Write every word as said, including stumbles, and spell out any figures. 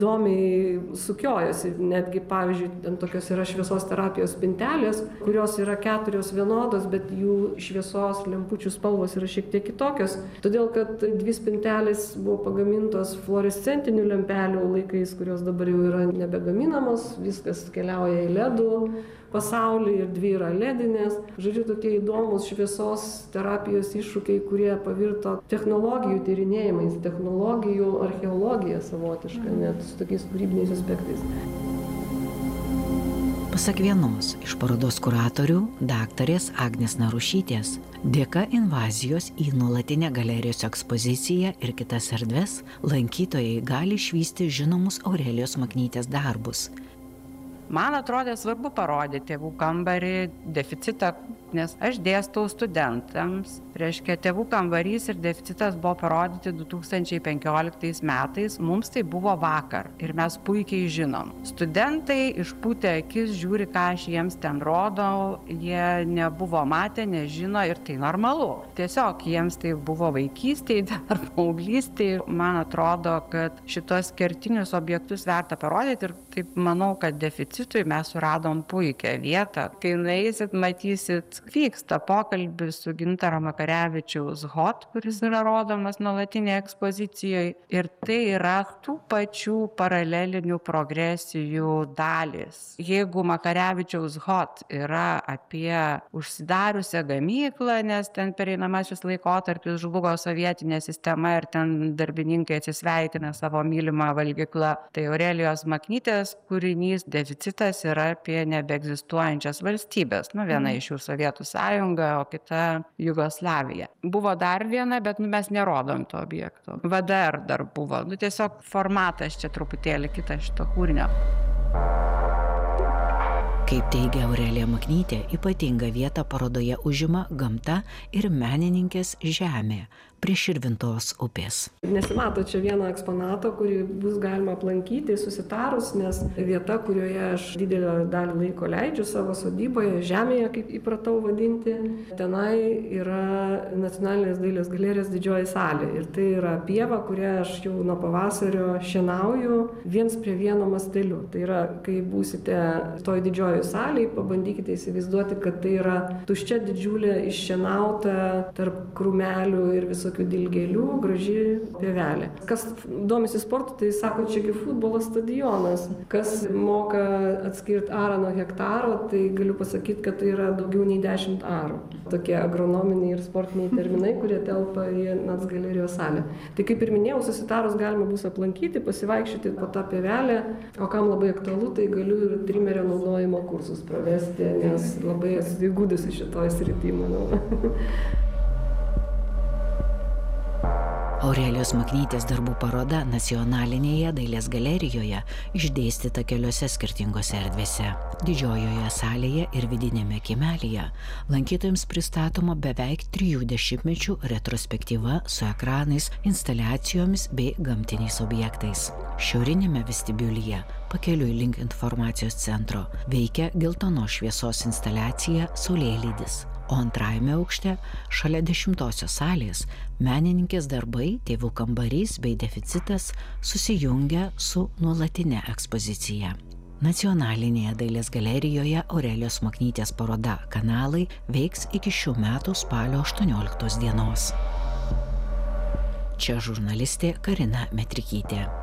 įdomiai sukiojasi. Netgi, pavyzdžiui, ten tokios yra šviesos terapijos spintelės, kurios yra keturios vienodos, bet jų šviesos lempučių spalvos yra šiek tiek kitokios. Todėl, kad dvi spintelės buvo pagamintos fluorescentinių lempelių laikais, kurios dabar jau yra nebegaminamos, viskas keliauja į ledų pasaulį ir dvi yra ledinės. Žodžiu, tokie įdomus šviesos terapijos iššūkiai, kurie pavirto technologijų tyrinėjimais, technologijų archeologija savotiška, net su tokiais kūrybiniais aspektais. Pasak vienos iš parodos kuratorių, daktarės Agnės Narušytės, dėka invazijos į nuolatinę galerijos ekspoziciją ir kitas erdves, lankytojai gali išvysti žinomus Aurelijos Maknytės darbus. Man atrodė svarbu parodyti tėvų kambarį, deficitą, nes aš dėstau studentams. Reiškia, tėvų kambarys ir deficitas buvo parodyti du tūkstančiai penkioliktais metais, mums tai buvo vakar ir mes puikiai žinom. Studentai išpūtę akis žiūri, ką aš jiems ten rodau, jie nebuvo matę, nežino ir tai normalu. Tiesiog jiems tai buvo vaikystėje ar paauglystėje. Man atrodo, kad šitos kertinius objektus verta parodyti ir taip manau, kad deficitui mes suradom puikią vietą. Kai nueisit, matysit, vyksta pokalbis su Gintaro Makarevičiaus Hot, kuris yra rodomas nuolatinėje ekspozicijoje. Ir tai yra tų pačių paralelinių progresijų dalis. Jeigu Makarevičiaus Hot yra apie užsidariusią gamyklą, nes ten pereinamasis laikotarpis žlugo sovietinė sistema ir ten darbininkai atsisveikina savo mylimą valgyklą, tai Aurelijos Maknytės kūrinys Deficitas yra apie nebeegzistuojančias valstybės. Nu, viena iš jų Sovietų sąjunga, o kita Jugoslavija. Buvo dar viena, bet nu, mes nerodom to objekto. V D R dar buvo. Nu, tiesiog formatas čia truputėlį kitas šito kūrinio. Kaip teigia Aurelija Maknytė, ypatingą vietą parodoje užima gamta ir menininkės žemė prie Širvintos upės. Nesimato čia vieno eksponato, kurį bus galima aplankyti susitarus, nes vieta, kurioje aš didelę dalį laiko leidžiu savo sodyboje, žemėje, kaip įpratau vadinti, tenai yra Nacionalinės dailės galerijos didžioji salė. Ir tai yra pieva, kurią aš jau nuo pavasario šienauju viens prie vieno masteliu. Tai yra, kai būsite toj didžioji salėje, pabandykite įsivaizduoti, kad tai yra tuščia didžiulė iššienauta tarp krūmelių ir viso dilgėlių, graži pievelė. Kas domisi sportu, tai sako, čiagi futbolo stadionas. Kas moka atskirti arą nuo hektaro, tai galiu pasakyti, kad tai yra daugiau nei dešimt arų. Tokie agronominiai ir sportiniai terminai, kurie telpa į Nac galerijos salę. Tai kaip ir minėjau, susitarus galima bus aplankyti, pasivaikščioti po tą pievelę, o kam labai aktualu, tai galiu ir trimerio naudojimo kursus pravesti, nes labai esu įgudusi šitoj srity, manau. Aurelijos Maknytės darbų paroda Nacionalinėje dailės galerijoje išdėstyta keliose skirtingose erdvėse. Didžiojoje salėje ir vidinėme kiemelyje lankytojams pristatoma beveik trijų dešimtmečių retrospektyva su ekranais, instaliacijomis bei gamtiniais objektais. Šiaurinėme vestibiulyje, pakeliui link informacijos centro, veikia geltonos šviesos instaliacija Saulėlydis. O antrajame aukšte, šalia dešimtosios salės, menininkės darbai, tėvų kambarys bei deficitas susijungia su nuolatinė ekspozicija. Nacionalinėje dailės galerijoje Aurelijos Maknytės paroda Kanalai veiks iki šių metų spalio aštuonioliktos dienos. Čia žurnalistė Karina Metrikytė.